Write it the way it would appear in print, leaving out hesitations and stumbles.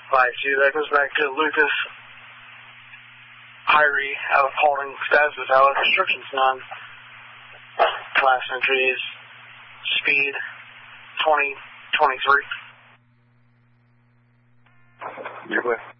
5-2. That goes back to Lucas Hyrie out of Paulding. Status is valid. Restrictions none. Class entry is speed 2023. You're clear.